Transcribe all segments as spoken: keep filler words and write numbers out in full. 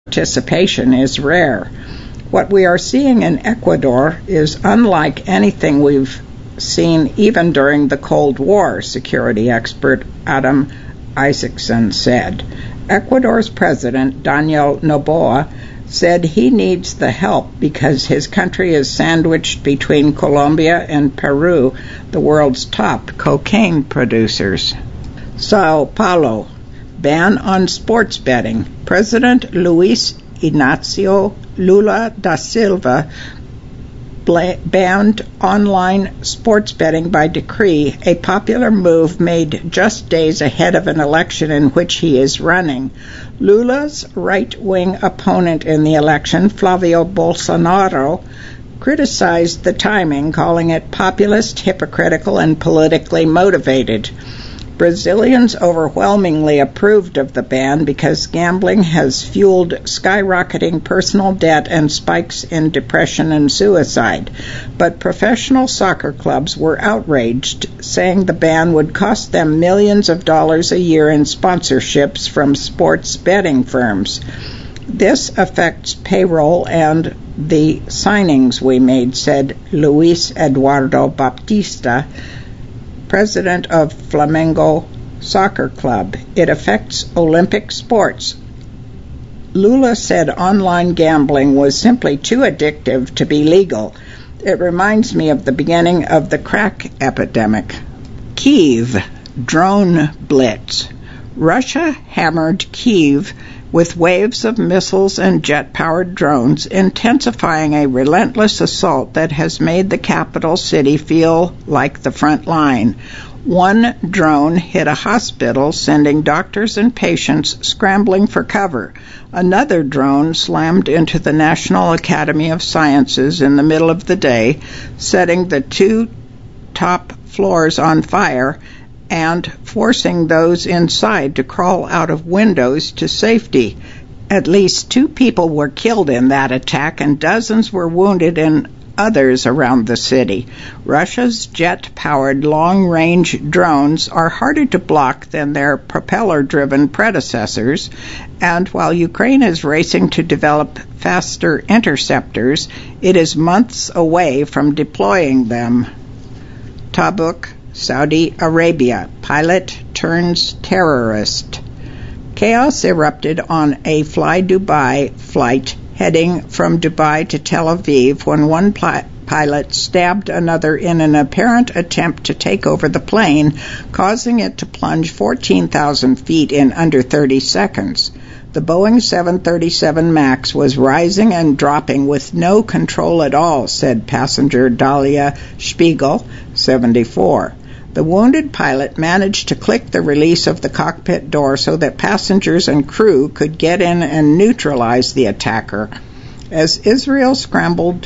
participation is rare. What we are seeing in Ecuador is unlike anything we've seen even during the Cold War, security expert Adam Isaacson said. Ecuador's president, Daniel Noboa, said he needs the help because his country is sandwiched between Colombia and Peru, the world's top cocaine producers. Sao Paulo. Ban on sports betting. President Luis Ignacio Lula da Silva banned online sports betting by decree, a popular move made just days ahead of an election in which he is running. Lula's right-wing opponent in the election, Flavio Bolsonaro, criticized the timing, calling it populist, hypocritical, and politically motivated. Brazilians overwhelmingly approved of the ban because gambling has fueled skyrocketing personal debt and spikes in depression and suicide. But professional soccer clubs were outraged, saying the ban would cost them millions of dollars a year in sponsorships from sports betting firms. This affects payroll and the signings we made, said Luis Eduardo Baptista, president of Flamengo Soccer Club. It affects Olympic sports. Lula said online gambling was simply too addictive to be legal. It reminds me of the beginning of the crack epidemic. Kyiv, drone blitz. Russia hammered Kyiv with waves of missiles and jet-powered drones, intensifying a relentless assault that has made the capital city feel like the front line. One drone hit a hospital, sending doctors and patients scrambling for cover. Another drone slammed into the National Academy of Sciences in the middle of the day, setting the two top floors on fire and forcing those inside to crawl out of windows to safety. At least two people were killed in that attack and dozens were wounded in others around the city. Russia's jet-powered long-range drones are harder to block than their propeller-driven predecessors, and while Ukraine is racing to develop faster interceptors, it is months away from deploying them. Tabuk, Saudi Arabia. Pilot turns terrorist. Chaos erupted on a Fly Dubai flight heading from Dubai to Tel Aviv when one pl- pilot stabbed another in an apparent attempt to take over the plane, causing it to plunge fourteen thousand feet in under thirty seconds. The Boeing seven thirty-seven MAX was rising and dropping with no control at all, said passenger Dalia Spiegel, seventy-four. The wounded pilot managed to click the release of the cockpit door so that passengers and crew could get in and neutralize the attacker. As Israel scrambled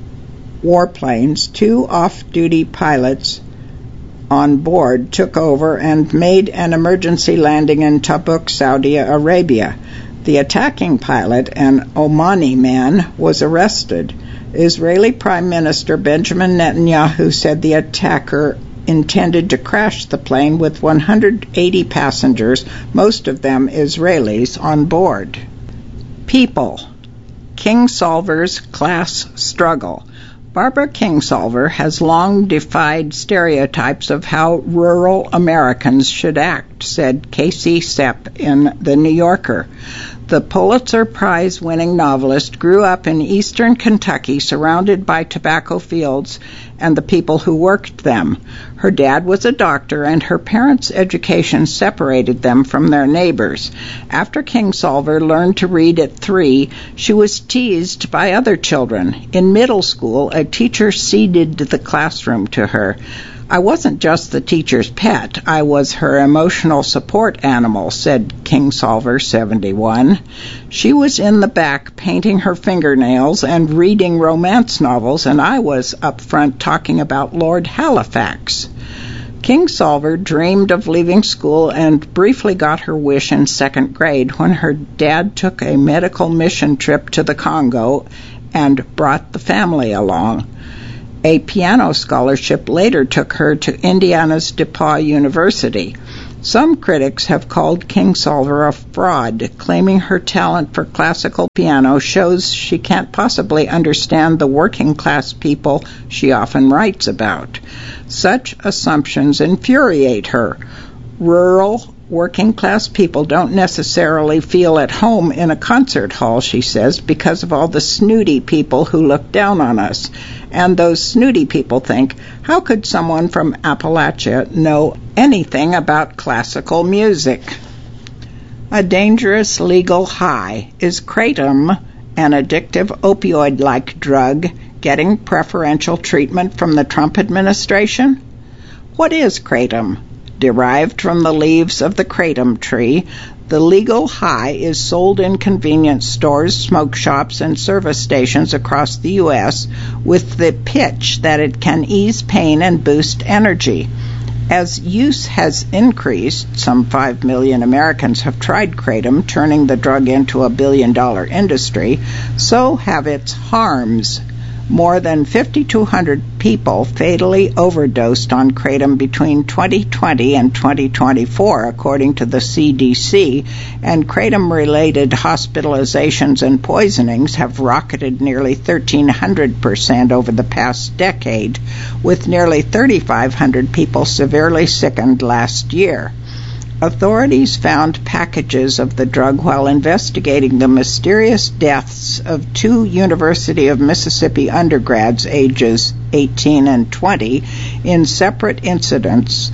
warplanes, two off-duty pilots on board took over and made an emergency landing in Tabuk, Saudi Arabia. The attacking pilot, an Omani man, was arrested. Israeli Prime Minister Benjamin Netanyahu said the attacker intended to crash the plane with one hundred eighty passengers, most of them Israelis, on board. People. Kingsolver's class struggle. Barbara Kingsolver has long defied stereotypes of how rural Americans should act, said Casey Sepp in The New Yorker. The Pulitzer Prize-winning novelist grew up in eastern Kentucky surrounded by tobacco fields and the people who worked them. Her dad was a doctor, and her parents' education separated them from their neighbors. After Kingsolver learned to read at three, she was teased by other children. In middle school, a teacher ceded the classroom to her. I wasn't just the teacher's pet, I was her emotional support animal, said Kingsolver, seventy-one. She was in the back painting her fingernails and reading romance novels, and I was up front talking about Lord Halifax. Kingsolver dreamed of leaving school and briefly got her wish in second grade when her dad took a medical mission trip to the Congo and brought the family along. A piano scholarship later took her to Indiana's DePauw University. Some critics have called Kingsolver a fraud, claiming her talent for classical piano shows she can't possibly understand the working-class people she often writes about. Such assumptions infuriate her. Rural, working-class people don't necessarily feel at home in a concert hall, she says, because of all the snooty people who look down on us. And those snooty people think, how could someone from Appalachia know anything about classical music? A dangerous legal high. Is kratom, an addictive opioid-like drug, getting preferential treatment from the Trump administration? What is kratom? Derived from the leaves of the kratom tree, the legal high is sold in convenience stores, smoke shops, and service stations across the U S with the pitch that it can ease pain and boost energy. As use has increased, some five million Americans have tried kratom, turning the drug into a billion-dollar industry. So have its harms. More than five thousand two hundred people fatally overdosed on kratom between twenty twenty and twenty twenty-four, according to the C D C, and kratom-related hospitalizations and poisonings have rocketed nearly thirteen hundred percent over the past decade, with nearly thirty-five hundred people severely sickened last year. Authorities found packages of the drug while investigating the mysterious deaths of two University of Mississippi undergrads ages eighteen and twenty in separate incidents.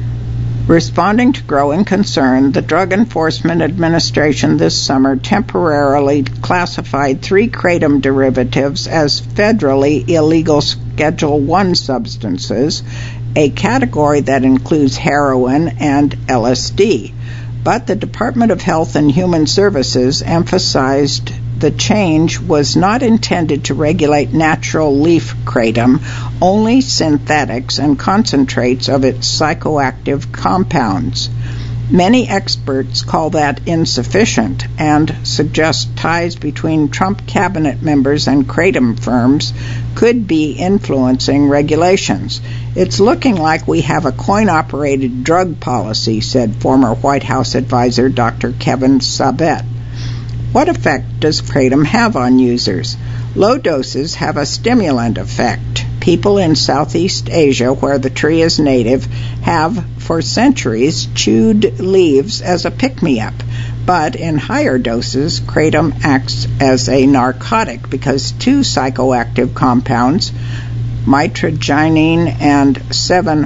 Responding to growing concern, the Drug Enforcement Administration this summer temporarily classified three kratom derivatives as federally illegal Schedule one substances, a category that includes heroin and L S D. But the Department of Health and Human Services emphasized the change was not intended to regulate natural leaf kratom, only synthetics and concentrates of its psychoactive compounds. Many experts call that insufficient and suggest ties between Trump cabinet members and kratom firms could be influencing regulations. It's looking like we have a coin-operated drug policy, said former White House advisor Doctor Kevin Sabet. What effect does kratom have on users? Low doses have a stimulant effect. People in Southeast Asia, where the tree is native, have for centuries chewed leaves as a pick-me-up. But in higher doses, kratom acts as a narcotic because two psychoactive compounds, mitragynine and seven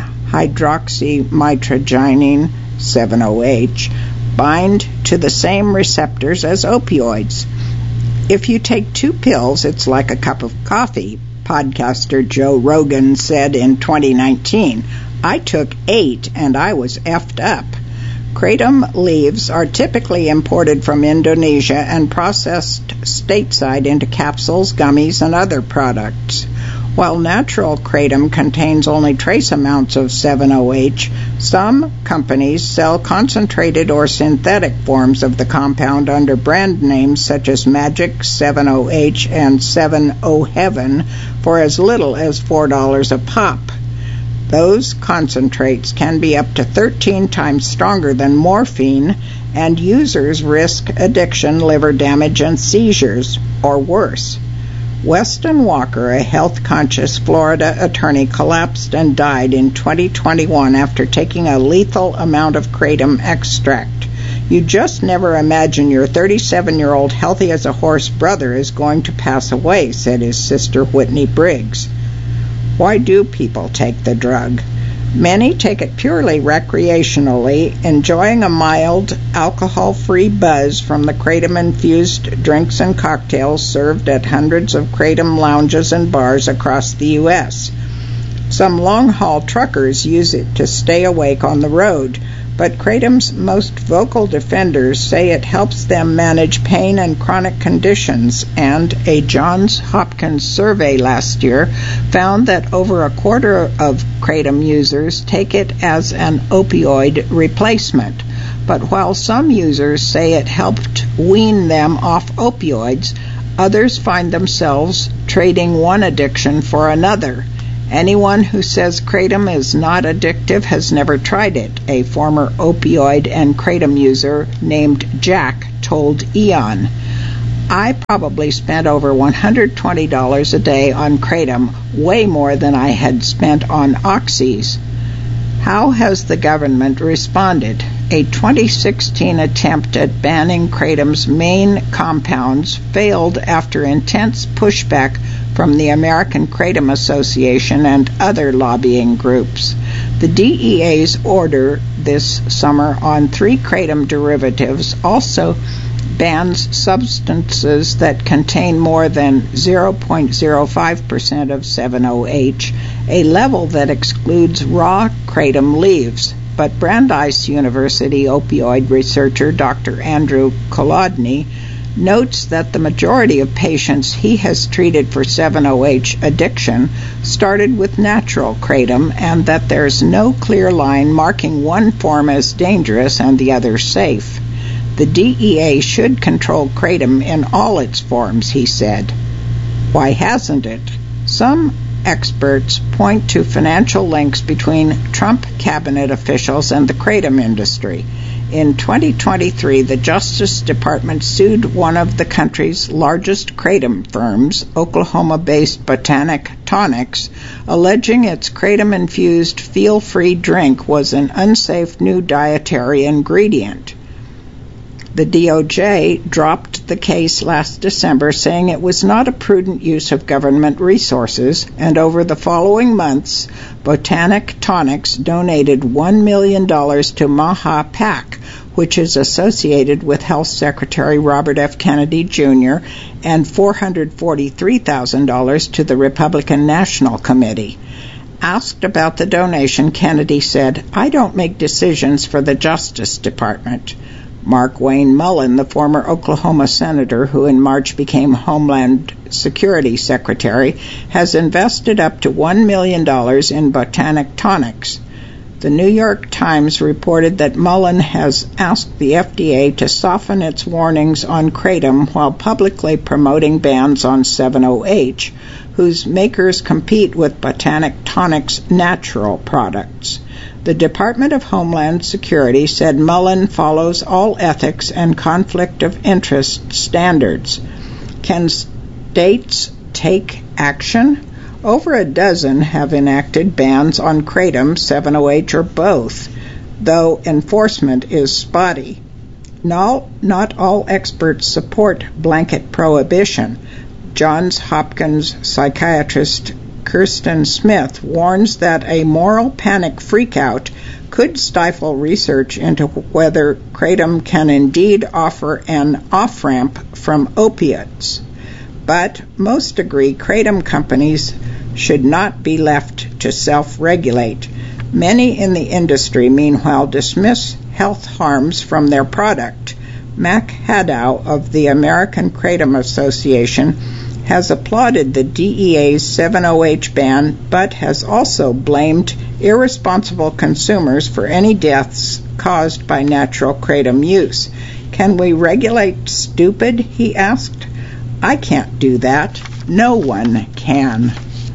hydroxymitragynine, seven O H, bind to the same receptors as opioids. If you take two pills, it's like a cup of coffee, podcaster Joe Rogan said in twenty nineteen. I took eight and I was effed up. Kratom leaves are typically imported from Indonesia and processed stateside into capsules, gummies, and other products. While natural kratom contains only trace amounts of seven O H, some companies sell concentrated or synthetic forms of the compound under brand names such as Magic, seven O H, and seven O Heaven for as little as four dollars a pop. Those concentrates can be up to thirteen times stronger than morphine, and users risk addiction, liver damage, and seizures, or worse. Weston Walker, a health-conscious Florida attorney, collapsed and died in twenty twenty-one after taking a lethal amount of kratom extract. You just never imagine your thirty-seven-year-old healthy-as-a-horse brother is going to pass away, said his sister Whitney Briggs. Why do people take the drug? Many take it purely recreationally, enjoying a mild, alcohol-free buzz from the kratom-infused drinks and cocktails served at hundreds of kratom lounges and bars across the U S Some long-haul truckers use it to stay awake on the road, but kratom's most vocal defenders say it helps them manage pain and chronic conditions, and a Johns Hopkins survey last year found that over a quarter of kratom users take it as an opioid replacement. But while some users say it helped wean them off opioids, others find themselves trading one addiction for another. Anyone who says kratom is not addictive has never tried it, a former opioid and kratom user named Jack told Eon. I probably spent over one hundred twenty dollars a day on kratom, way more than I had spent on oxys. How has the government responded? A twenty sixteen attempt at banning kratom's main compounds failed after intense pushback from the American Kratom Association and other lobbying groups. The D E A's order this summer on three kratom derivatives also bans substances that contain more than zero point zero five percent of seven O H, a level that excludes raw kratom leaves. But Brandeis University opioid researcher Doctor Andrew Kolodny notes that the majority of patients he has treated for seven O H addiction started with natural kratom, and that there's no clear line marking one form as dangerous and the other safe. The D E A should control kratom in all its forms, he said. Why hasn't it? Some experts point to financial links between Trump cabinet officials and the kratom industry. In twenty twenty-three, the Justice Department sued one of the country's largest kratom firms, Oklahoma-based Botanic Tonics, alleging its kratom-infused feel-free drink was an unsafe new dietary ingredient. The D O J dropped the case last December, saying it was not a prudent use of government resources, and over the following months, Botanic Tonics donated one million dollars to Maha PAC, which is associated with Health Secretary Robert F. Kennedy Junior, and four hundred forty-three thousand dollars to the Republican National Committee. Asked about the donation, Kennedy said, "I don't make decisions for the Justice Department." Mark Wayne Mullen, the former Oklahoma senator who in March became Homeland Security Secretary, has invested up to one million dollars in Botanic Tonics. The New York Times reported that Mullen has asked the F D A to soften its warnings on kratom while publicly promoting bans on seven O H, whose makers compete with Botanic Tonics' natural products. The Department of Homeland Security said Mullen follows all ethics and conflict of interest standards. Can states take action? Over a dozen have enacted bans on kratom, seven O H, or both, though enforcement is spotty. No, not all experts support blanket prohibition. Johns Hopkins psychiatrist Kirsten Smith warns that a moral panic freakout could stifle research into whether kratom can indeed offer an off-ramp from opiates. But most agree kratom companies should not be left to self-regulate. Many in the industry, meanwhile, dismiss health harms from their product. Mac Haddow of the American Kratom Association has applauded the D E A's seven O H ban, but has also blamed irresponsible consumers for any deaths caused by natural kratom use. Can we regulate stupid, he asked. I can't do that. No one can.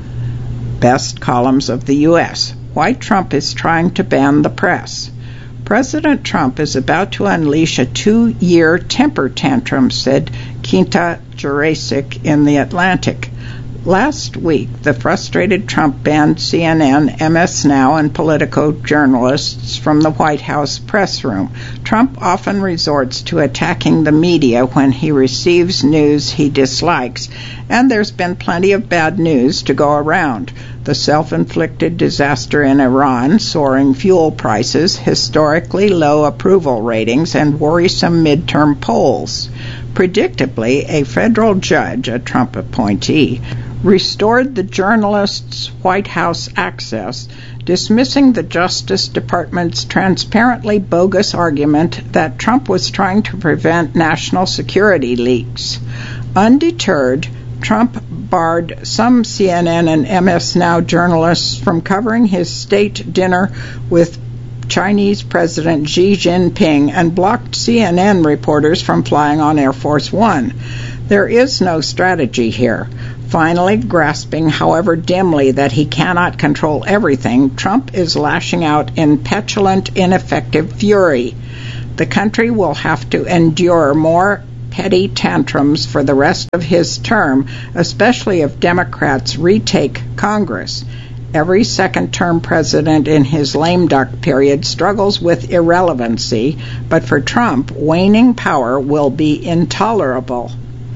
Best columns of the U S Why Trump is trying to ban the press. President Trump is about to unleash a two-year temper tantrum, said Quinta Jurecic in The Atlantic. Last week, the frustrated Trump banned C N N, M S Now, and Politico journalists from the White House press room. Trump often resorts to attacking the media when he receives news he dislikes, and there's been plenty of bad news to go around. The self-inflicted disaster in Iran, soaring fuel prices, historically low approval ratings, and worrisome midterm polls. Predictably, a federal judge, a Trump appointee, restored the journalists' White House access, dismissing the Justice Department's transparently bogus argument that Trump was trying to prevent national security leaks. Undeterred, Trump barred some C N N and M S Now journalists from covering his state dinner with Chinese President Xi Jinping and blocked C N N reporters from flying on Air Force One. There is no strategy here. Finally, grasping, however dimly, that he cannot control everything, Trump is lashing out in petulant, ineffective fury. The country will have to endure more petty tantrums for the rest of his term, especially if Democrats retake Congress. Every second-term president in his lame duck period struggles with irrelevancy, but for Trump, waning power will be intolerable.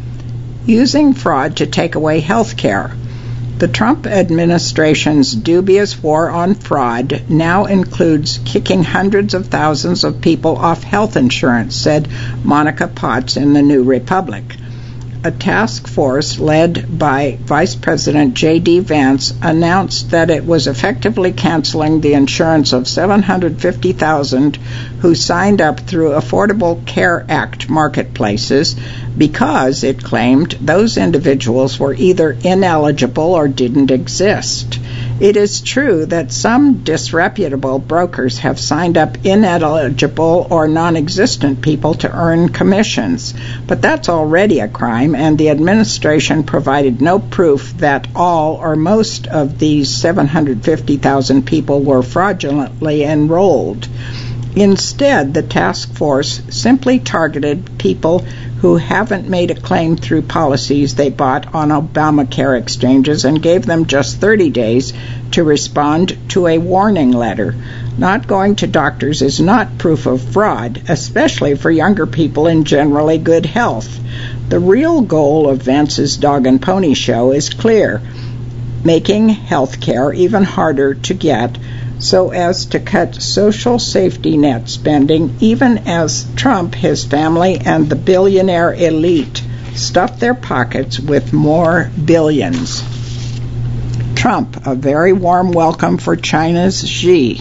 Using fraud to take away health care. The Trump administration's dubious war on fraud now includes kicking hundreds of thousands of people off health insurance, said Monica Potts in the New Republic. A task force led by Vice President J D Vance announced that it was effectively canceling the insurance of seven hundred fifty thousand who signed up through Affordable Care Act marketplaces because, it claimed, those individuals were either ineligible or didn't exist. It is true that some disreputable brokers have signed up ineligible or non-existent people to earn commissions, but that's already a crime, and the administration provided no proof that all or most of these seven hundred fifty thousand people were fraudulently enrolled. Instead, the task force simply targeted people who haven't made a claim through policies they bought on Obamacare exchanges and gave them just thirty days to respond to a warning letter. Not going to doctors is not proof of fraud, especially for younger people in generally good health. The real goal of Vance's dog and pony show is clear: making health care even harder to get, so as to cut social safety net spending, even as Trump, his family, and the billionaire elite stuff their pockets with more billions. Trump, a very warm welcome for China's Xi.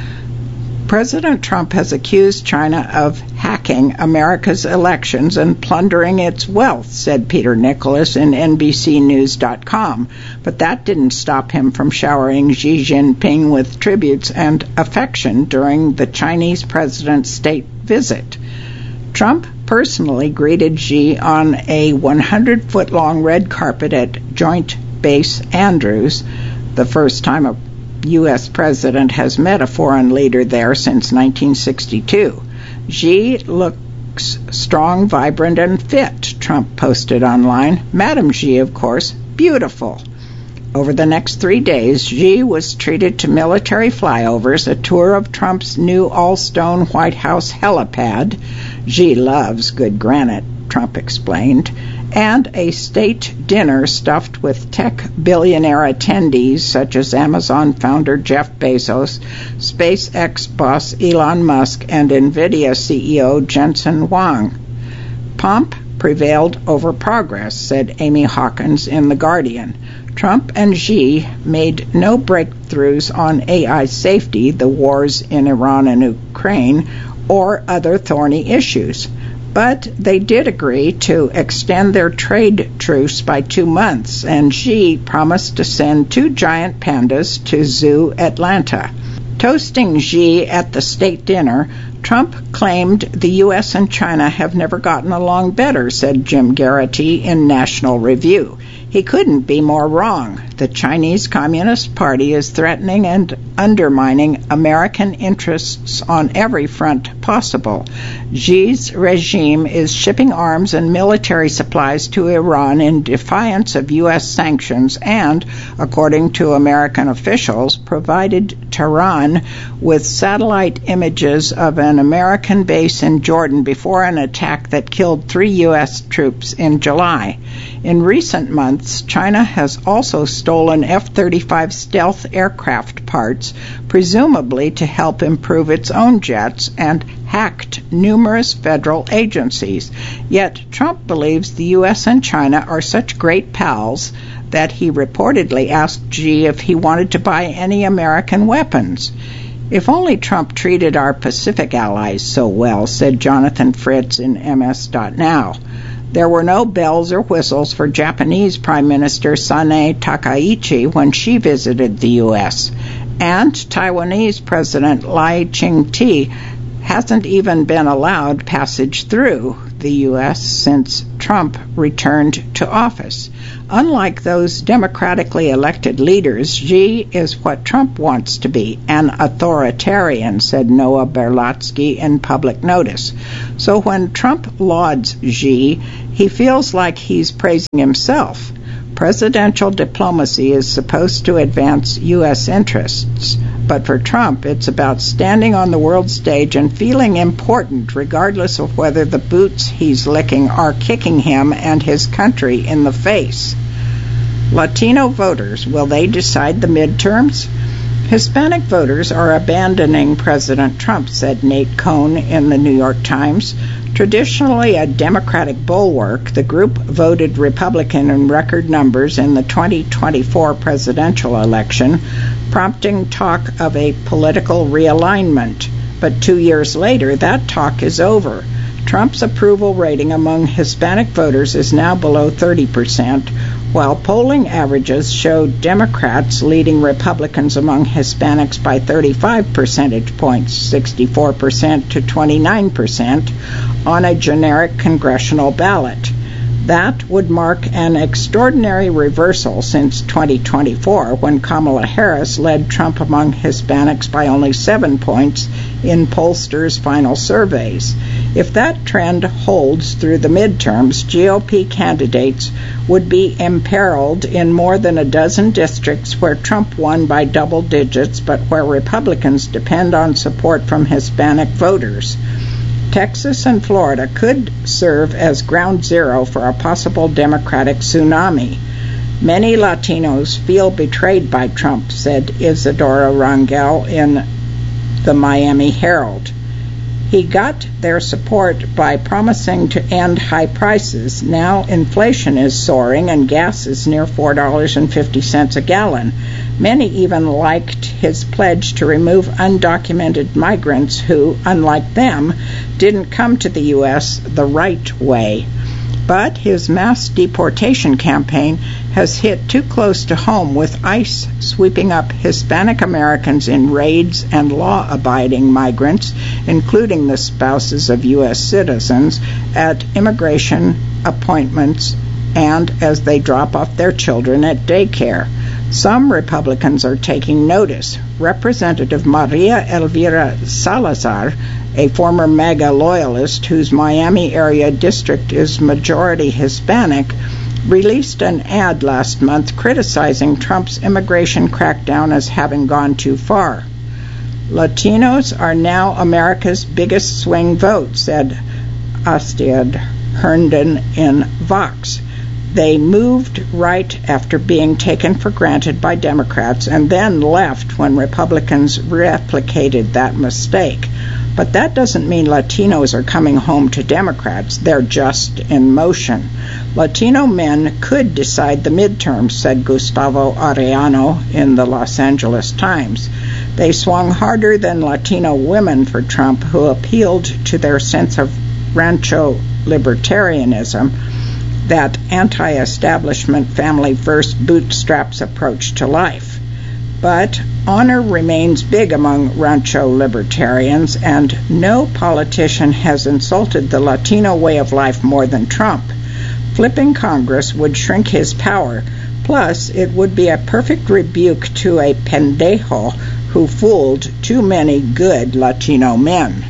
President Trump has accused China of hacking America's elections and plundering its wealth, said Peter Nicholas in N B C News dot com. But that didn't stop him from showering Xi Jinping with tributes and affection during the Chinese president's state visit. Trump personally greeted Xi on a one hundred foot long red carpet at Joint Base Andrews, the first time a U S president has met a foreign leader there since nineteen sixty-two. Xi looks strong, vibrant, and fit, Trump posted online. Madam Xi, of course, beautiful. Over the next three days, Xi was treated to military flyovers, a tour of Trump's new all-stone White House helipad. Xi loves good granite, Trump explained, and a state dinner stuffed with tech billionaire attendees such as Amazon founder Jeff Bezos, SpaceX boss Elon Musk, and NVIDIA C E O Jensen Huang. Pomp prevailed over progress, said Amy Hawkins in The Guardian. Trump and Xi made no breakthroughs on A I safety, the wars in Iran and Ukraine, or other thorny issues. But they did agree to extend their trade truce by two months, and Xi promised to send two giant pandas to Zoo Atlanta. Toasting Xi at the state dinner, Trump claimed the U S and China have never gotten along better, said Jim Garrity in National Review. He couldn't be more wrong. The Chinese Communist Party is threatening and undermining American interests on every front possible. Xi's regime is shipping arms and military supplies to Iran in defiance of U S sanctions and, according to American officials, provided Tehran with satellite images of an American base in Jordan before an attack that killed three U S troops in July. In recent months, China has also stolen F thirty-five stealth aircraft parts, presumably to help improve its own jets, and hacked numerous federal agencies. Yet Trump believes the U S and China are such great pals that he reportedly asked Xi if he wanted to buy any American weapons. If only Trump treated our Pacific allies so well, said Jonathan Fritz in M S dot now. There were no bells or whistles for Japanese Prime Minister Sanae Takaichi when she visited the U S, and Taiwanese President Lai Ching-te hasn't even been allowed passage through. the U S since Trump returned to office. Unlike those democratically elected leaders, Xi is what Trump wants to be, an authoritarian, said Noah Berlatsky in Public Notice. So when Trump lauds Xi, he feels like he's praising himself. Presidential diplomacy is supposed to advance U S interests, but for Trump, it's about standing on the world stage and feeling important, regardless of whether the boots he's licking are kicking him and his country in the face. Latino voters, will they decide the midterms? Hispanic voters are abandoning President Trump, said Nate Cohn in the New York Times. Traditionally a Democratic bulwark, the group voted Republican in record numbers in the twenty twenty-four presidential election, prompting talk of a political realignment. But two years later, that talk is over. Trump's approval rating among Hispanic voters is now below thirty percent, while polling averages show Democrats leading Republicans among Hispanics by thirty-five percentage points, sixty-four percent to twenty-nine percent, on a generic congressional ballot. That would mark an extraordinary reversal since twenty twenty-four, when Kamala Harris led Trump among Hispanics by only seven points in pollsters' final surveys. If that trend holds through the midterms, G O P candidates would be imperiled in more than a dozen districts where Trump won by double digits, but where Republicans depend on support from Hispanic voters. Texas and Florida could serve as ground zero for a possible Democratic tsunami. Many Latinos feel betrayed by Trump, said Isadora Rangel in the Miami Herald. He got their support by promising to end high prices. Now inflation is soaring and gas is near four dollars and fifty cents a gallon. Many even liked his pledge to remove undocumented migrants who, unlike them, didn't come to the U S the right way. But his mass deportation campaign has hit too close to home, with ICE sweeping up Hispanic Americans in raids and law-abiding migrants, including the spouses of U S citizens, at immigration appointments and as they drop off their children at daycare. Some Republicans are taking notice. Representative Maria Elvira Salazar, a former MAGA loyalist whose Miami area district is majority Hispanic, released an ad last month criticizing Trump's immigration crackdown as having gone too far. Latinos are now America's biggest swing vote, said Astrid Herndon in Vox. They moved right after being taken for granted by Democrats and then left when Republicans replicated that mistake. But that doesn't mean Latinos are coming home to Democrats. They're just in motion. Latino men could decide the midterms, said Gustavo Arellano in the Los Angeles Times. They swung harder than Latino women for Trump, who appealed to their sense of rancho libertarianism, that anti-establishment family-first bootstraps approach to life. But honor remains big among rancho libertarians, and no politician has insulted the Latino way of life more than Trump. Flipping Congress would shrink his power, plus it would be a perfect rebuke to a pendejo who fooled too many good Latino men.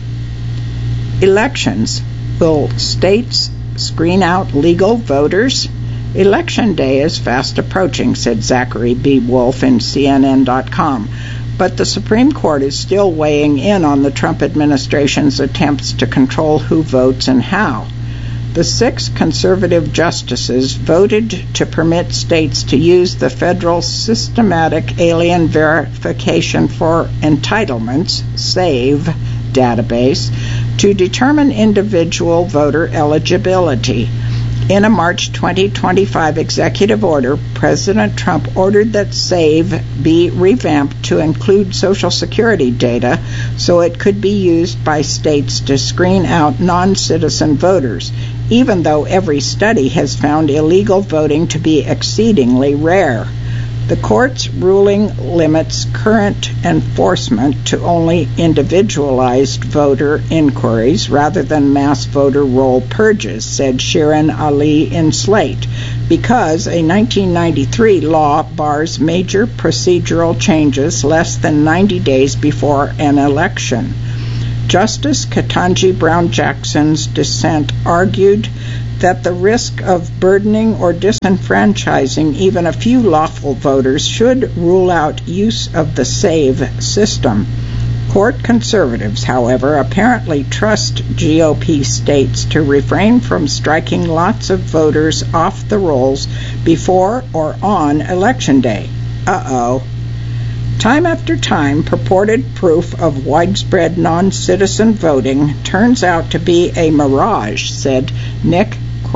Elections. Will states screen out legal voters? Election day is fast approaching, said Zachary B. Wolf in C N N dot com. But the Supreme Court is still weighing in on the Trump administration's attempts to control who votes and how. The six conservative justices voted to permit states to use the federal Systematic Alien Verification for Entitlements, SAVE, database to determine individual voter eligibility. In a March twenty twenty-five executive order, President Trump ordered that SAVE be revamped to include Social Security data so it could be used by states to screen out non-citizen voters, even though every study has found illegal voting to be exceedingly rare. The court's ruling limits current enforcement to only individualized voter inquiries rather than mass voter roll purges, said Shirin Ali in Slate, because a nineteen ninety-three law bars major procedural changes less than ninety days before an election. Justice Ketanji Brown Jackson's dissent argued that the risk of burdening or disenfranchising even a few lawful voters should rule out use of the SAVE system. Court conservatives, however, apparently trust G O P states to refrain from striking lots of voters off the rolls before or on Election Day. Uh-oh. Time after time, purported proof of widespread non-citizen voting turns out to be a mirage, said Nick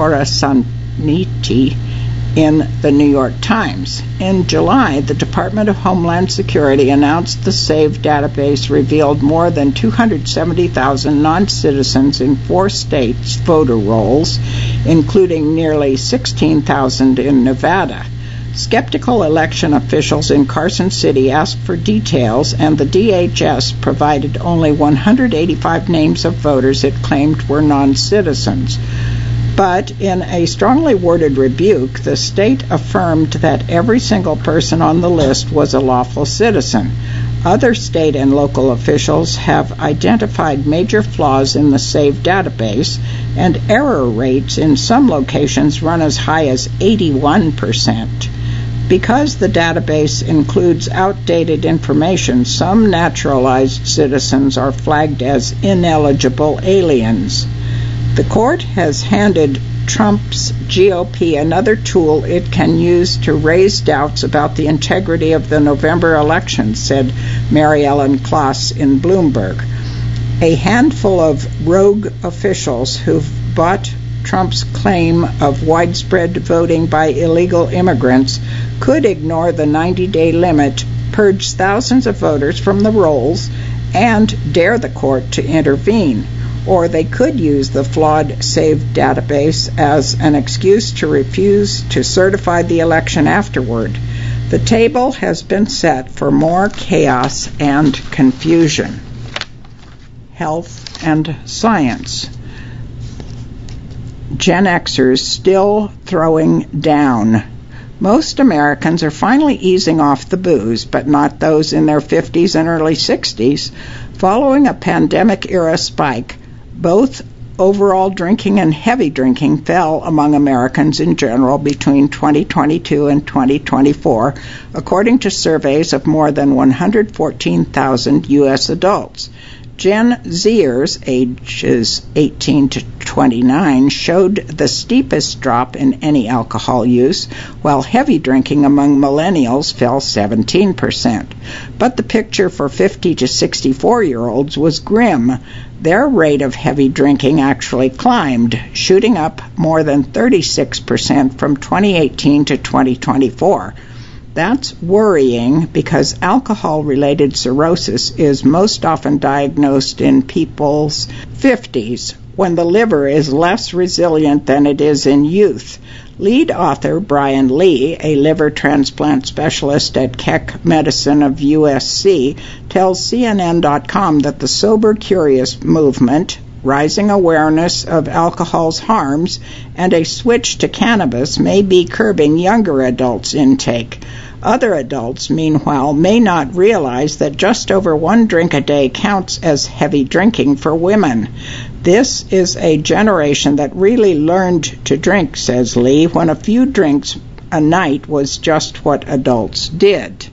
Corasaniti in the New York Times. In July, the Department of Homeland Security announced the SAVE database revealed more than two hundred seventy thousand non-citizens in four states' voter rolls, including nearly sixteen thousand in Nevada. Skeptical election officials in Carson City asked for details, and the D H S provided only one hundred eighty-five names of voters it claimed were non-citizens. But in a strongly worded rebuke, the state affirmed that every single person on the list was a lawful citizen. Other state and local officials have identified major flaws in the SAVE database, and error rates in some locations run as high as eighty-one percent. Because the database includes outdated information, some naturalized citizens are flagged as ineligible aliens. The court has handed Trump's G O P another tool it can use to raise doubts about the integrity of the November election, said Mary Ellen Kloss in Bloomberg. A handful of rogue officials who've bought Trump's claim of widespread voting by illegal immigrants could ignore the ninety-day limit, purge thousands of voters from the rolls, and dare the court to intervene. Or they could use the flawed SAVE database as an excuse to refuse to certify the election afterward. The table has been set for more chaos and confusion. Health and science. Gen Xers still throwing down. Most Americans are finally easing off the booze, but not those in their fifties and early sixties. Following a pandemic-era spike, both overall drinking and heavy drinking fell among Americans in general between twenty twenty-two and twenty twenty-four, according to surveys of more than one hundred fourteen thousand U S adults. Gen Zers, ages eighteen to twenty-nine, showed the steepest drop in any alcohol use, while heavy drinking among millennials fell seventeen percent. But the picture for fifty to sixty-four-year-olds was grim. Their rate of heavy drinking actually climbed, shooting up more than thirty-six percent from twenty eighteen to twenty twenty-four. That's worrying because alcohol-related cirrhosis is most often diagnosed in people's fifties, when the liver is less resilient than it is in youth. Lead author Brian Lee, a liver transplant specialist at Keck Medicine of U S C, tells C N N dot com that the Sober Curious movement, rising awareness of alcohol's harms, and a switch to cannabis may be curbing younger adults' intake. Other adults, meanwhile, may not realize that just over one drink a day counts as heavy drinking for women. This is a generation that really learned to drink, says Lee, when a few drinks a night was just what adults did.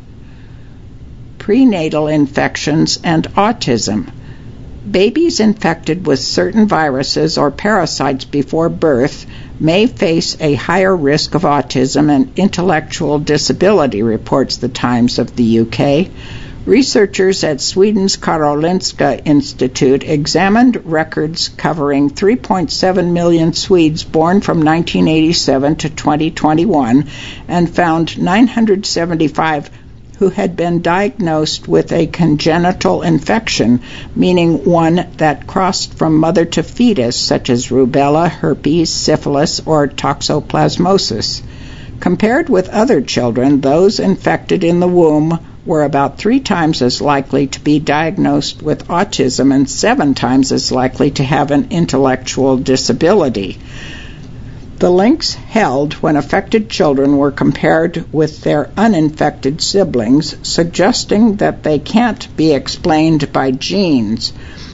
Prenatal infections and autism. Babies infected with certain viruses or parasites before birth may face a higher risk of autism and intellectual disability, reports the Times of the U K. Researchers at Sweden's Karolinska Institute examined records covering three point seven million Swedes born from nineteen eighty-seven to twenty twenty-one and found nine hundred seventy-five who had been diagnosed with a congenital infection, meaning one that crossed from mother to fetus, such as rubella, herpes, syphilis, or toxoplasmosis. Compared with other children, those infected in the womb were about three times as likely to be diagnosed with autism and seven times as likely to have an intellectual disability. The links held when affected children were compared with their uninfected siblings, suggesting that they can't be explained by genes.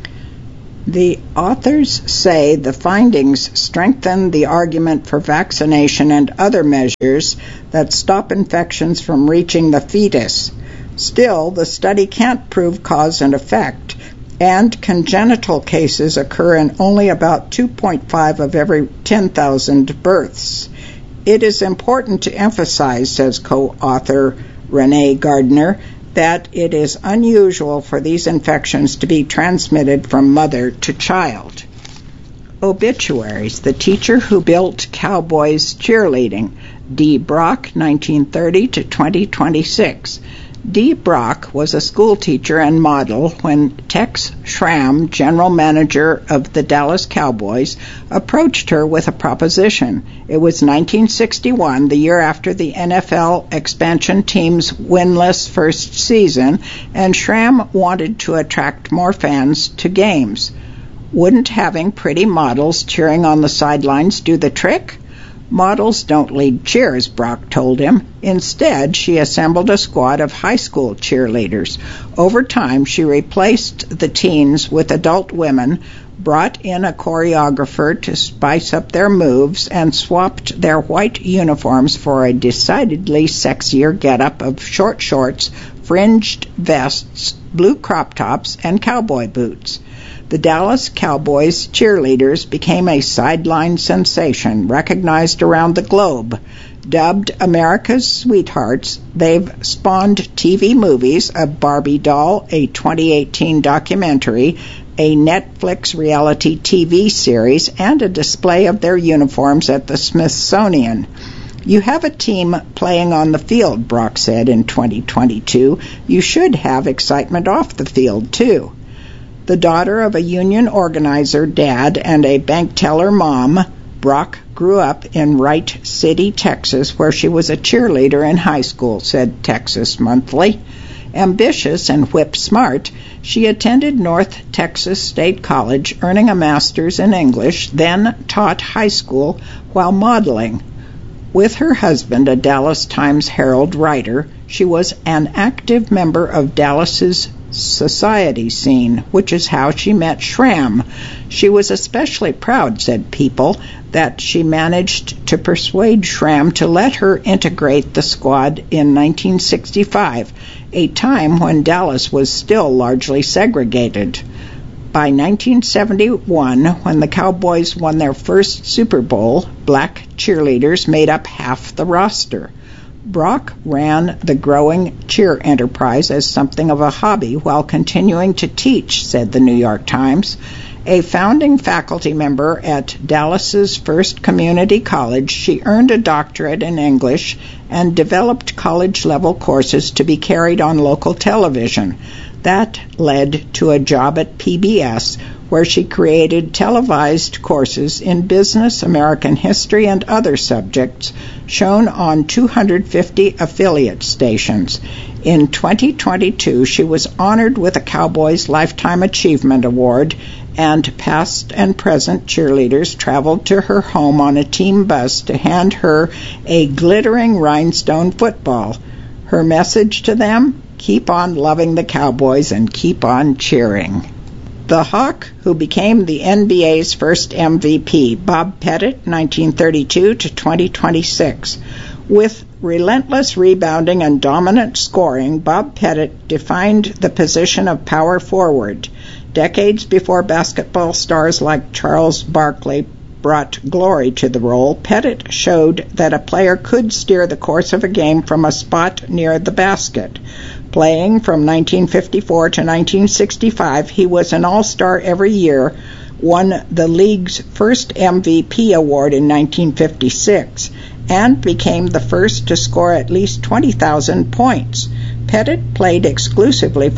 The authors say the findings strengthen the argument for vaccination and other measures that stop infections from reaching the fetus. Still, the study can't prove cause and effect, and congenital cases occur in only about two point five of every ten thousand births. It is important to emphasize, says co-author Renee Gardner, that it is unusual for these infections to be transmitted from mother to child. Obituaries. The teacher who built Cowboys cheerleading. Dee Brock, nineteen thirty to twenty twenty-six. Dee Brock was a school teacher and model when Tex Schramm, general manager of the Dallas Cowboys, approached her with a proposition. It was nineteen sixty-one, the year after the N F L expansion team's winless first season, and Schramm wanted to attract more fans to games. Wouldn't having pretty models cheering on the sidelines do the trick? Models don't lead cheers, Brock told him. Instead, she assembled a squad of high school cheerleaders. Over time, she replaced the teens with adult women, brought in a choreographer to spice up their moves, and swapped their white uniforms for a decidedly sexier getup of short shorts, fringed vests, blue crop tops, and cowboy boots. The Dallas Cowboys cheerleaders became a sideline sensation, recognized around the globe. Dubbed America's Sweethearts, they've spawned T V movies, a Barbie doll, a twenty eighteen documentary, a Netflix reality T V series, and a display of their uniforms at the Smithsonian. You have a team playing on the field, Brock said in twenty twenty-two. You should have excitement off the field, too. The daughter of a union organizer dad and a bank teller mom, Brock grew up in Wright City, Texas, where she was a cheerleader in high school, said Texas Monthly. Ambitious and whip smart, she attended North Texas State College, earning a master's in English, then taught high school while modeling. With her husband, a Dallas Times-Herald writer, she was an active member of Dallas's society scene, which is how she met Schramm. She was especially proud, said People, that she managed to persuade Schramm to let her integrate the squad in nineteen sixty-five, a time when Dallas was still largely segregated. By nineteen seventy-one, when the Cowboys won their first Super Bowl, black cheerleaders made up half the roster. Brock ran the growing cheer enterprise as something of a hobby while continuing to teach, said the New York Times. A founding faculty member at Dallas's first community college, she earned a doctorate in English and developed college-level courses to be carried on local television. That led to a job at P B S, where she created televised courses in business, American history, and other subjects shown on two hundred fifty affiliate stations. In twenty twenty-two, she was honored with a Cowboys Lifetime Achievement Award, and past and present cheerleaders traveled to her home on a team bus to hand her a glittering rhinestone football. Her message to them? Keep on loving the Cowboys and keep on cheering. The Hawk who became the N B A's first M V P, Bob Pettit, nineteen thirty-two to twenty twenty-six. With relentless rebounding and dominant scoring, Bob Pettit defined the position of power forward. Decades before basketball stars like Charles Barkley brought glory to the role, Pettit showed that a player could steer the course of a game from a spot near the basket. Playing from nineteen fifty-four to nineteen sixty-five, he was an all-star every year, won the league's first M V P award in nineteen fifty-six, and became the first to score at least twenty thousand points. Pettit played exclusively for the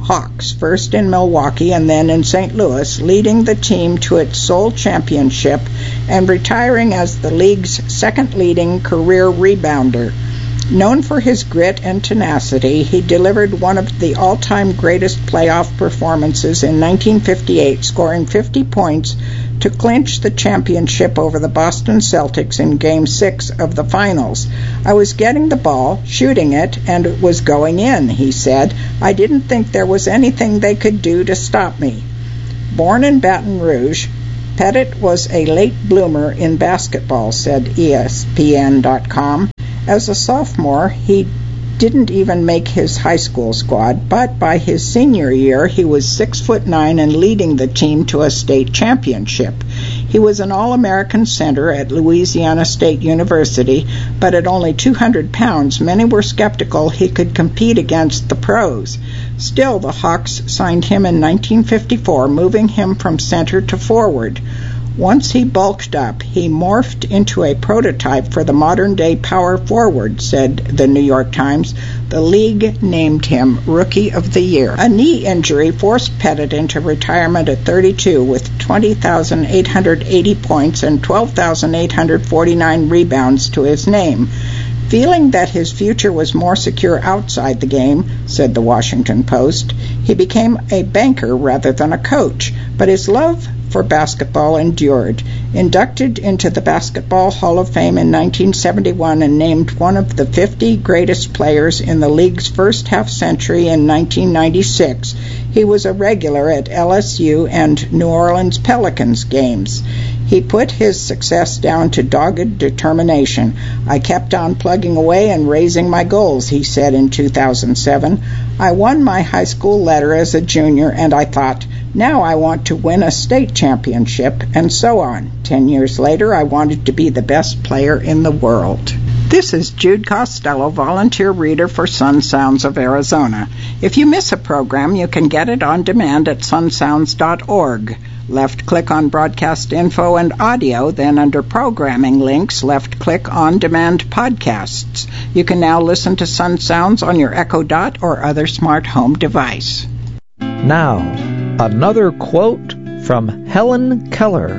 Hawks, first in Milwaukee and then in Saint Louis, leading the team to its sole championship and retiring as the league's second-leading career rebounder. Known for his grit and tenacity, he delivered one of the all-time greatest playoff performances in nineteen fifty-eight, scoring fifty points to clinch the championship over the Boston Celtics in Game six of the finals. "I was getting the ball, shooting it, and it was going in," he said. "I didn't think there was anything they could do to stop me." Born in Baton Rouge, Pettit was a late bloomer in basketball, said E S P N dot com. As a sophomore, he didn't even make his high school squad, but by his senior year, he was six foot nine and leading the team to a state championship. He was an All-American center at Louisiana State University, but at only two hundred pounds, many were skeptical he could compete against the pros. Still, the Hawks signed him in nineteen fifty-four, moving him from center to forward. Once he bulked up, he morphed into a prototype for the modern-day power forward, said the New York Times. The league named him Rookie of the Year. A knee injury forced Pettit into retirement at thirty-two with twenty thousand eight hundred eighty points and twelve thousand eight hundred forty-nine rebounds to his name. Feeling that his future was more secure outside the game, said the Washington Post, he became a banker rather than a coach, but his love for basketball endured. Inducted into the Basketball Hall of Fame in nineteen seventy-one and named one of the fifty greatest players in the league's first half-century in nineteen ninety-six, he was a regular at L S U and New Orleans Pelicans games. He put his success down to dogged determination. "I kept on plugging away and raising my goals," he said in two thousand seven. "I won my high school letter as a junior, and I thought, now I want to win a state championship," and so on. Ten years later, I wanted to be the best player in the world. This is Jude Costello, volunteer reader for Sun Sounds of Arizona. If you miss a program, you can get it on demand at sun sounds dot org. Left-click on Broadcast Info and Audio, then under Programming links, left-click on Demand Podcasts. You can now listen to Sun Sounds on your Echo Dot or other smart home device. Now, another quote from Helen Keller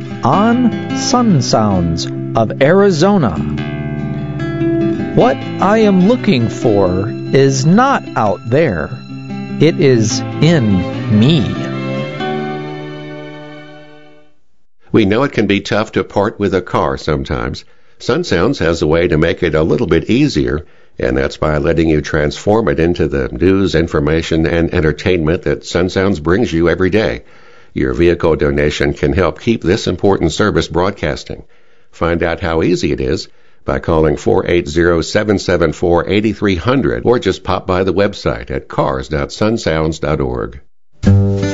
on Sun Sounds of Arizona. "What I am looking for is not out there. It is in me." We know it can be tough to part with a car sometimes. Sun Sounds has a way to make it a little bit easier, and that's by letting you transform it into the news, information, and entertainment that Sun Sounds brings you every day. Your vehicle donation can help keep this important service broadcasting. Find out how easy it is by calling four eight zero, seven seven four, eight three zero zero or just pop by the website at cars dot sun sounds dot org.